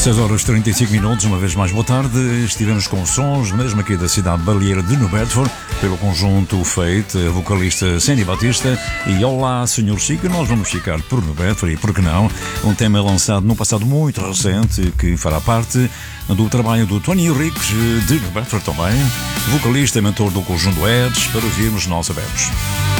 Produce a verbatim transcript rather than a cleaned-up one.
seis horas e trinta e cinco minutos, uma vez mais boa tarde. Estivemos com sons, mesmo aqui da cidade baleeira de New Bedford, pelo conjunto Fate, a vocalista Sandy Batista. E Olá, senhor Chico, nós vamos ficar por New Bedford, e por que não? Um tema lançado num passado muito recente, que fará parte do trabalho do Tony Henriques, de New Bedford também, vocalista e mentor do conjunto Edge, para ouvirmos nós sabemos.